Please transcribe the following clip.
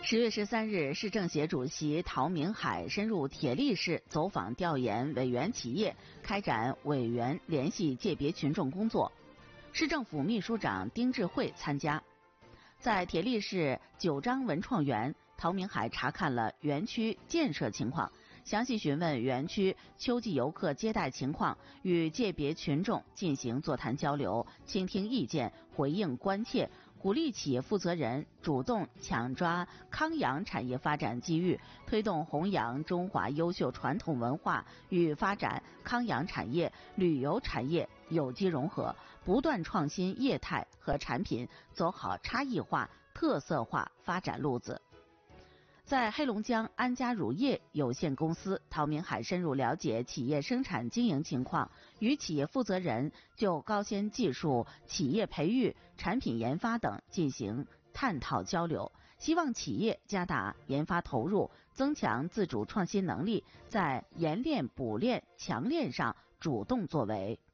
10月13日，市政协主席陶明海深入铁力市走访调研委员企业，开展委员联系界别群众工作。市政府秘书长丁智慧参加。在铁力市九张文创园，陶明海查看了园区建设情况，详细询问园区秋季游客接待情况，与界别群众进行座谈交流，倾听意见，回应关切，鼓励企业负责人主动抢抓康养产业发展机遇，推动弘扬中华优秀传统文化与发展康养产业、旅游产业有机融合，不断创新业态和产品，走好差异化、特色化发展路子。在黑龙江安佳乳业有限公司，陶明海深入了解企业生产经营情况，与企业负责人就高新技术、企业培育、产品研发等进行探讨交流，希望企业加大研发投入，增强自主创新能力，在研炼、补炼、强炼上主动作为。